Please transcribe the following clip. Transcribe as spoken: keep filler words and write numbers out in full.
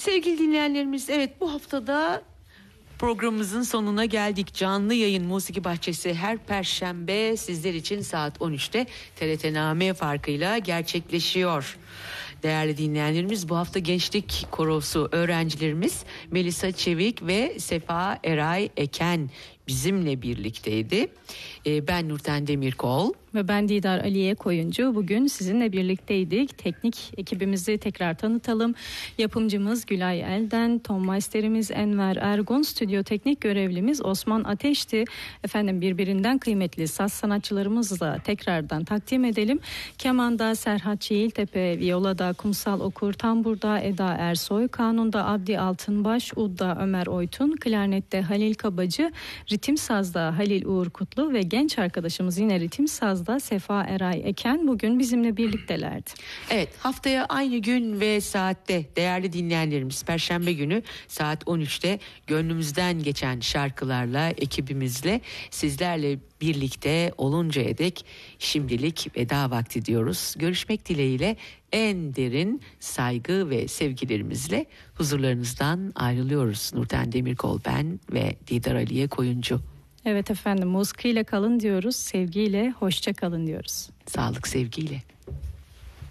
Sevgili dinleyenlerimiz, evet, bu haftada programımızın sonuna geldik. Canlı yayın Musiki Bahçesi her Perşembe sizler için saat on üçte T R T Name farkıyla gerçekleşiyor. Değerli dinleyenlerimiz, bu hafta Gençlik Korosu öğrencilerimiz Melisa Çevik ve Sefa Eray Eken bizimle birlikteydi. Ee, ben Nurten Demirkol. Ve ben Didar Aliye Koyuncu. Bugün sizinle birlikteydik. Teknik ekibimizi tekrar tanıtalım. Yapımcımız Gülay Elden, ton meisterimiz Enver Ergun, stüdyo teknik görevlimiz Osman Ateş'ti. Efendim, birbirinden kıymetli saz sanatçılarımızı da tekrardan takdim edelim. Keman'da Serhat Çiğiltepe, Viola'da Kumsal Okur, Tambur'da Eda Ersoy, Kanun'da Abdi Altınbaş, Ud'da Ömer Oytun, Klarnet'te Halil Kabacı, Ritim Saz'da Halil Uğur Kutlu ve genç arkadaşımız yine Ritim Saz'da Sefa Eray Eken bugün bizimle birliktelerdi. Evet, haftaya aynı gün ve saatte değerli dinleyenlerimiz Perşembe günü saat on üçte gönlümüzden geçen şarkılarla ekibimizle sizlerle birlikte oluncaya dek şimdilik veda vakti diyoruz. Görüşmek dileğiyle en derin saygı ve sevgilerimizle huzurlarınızdan ayrılıyoruz. Nurten Demirkol ben ve Didar Aliye Koyuncu. Evet efendim, muskiyle kalın diyoruz, sevgiyle hoşça kalın diyoruz. Sağlık sevgiyle.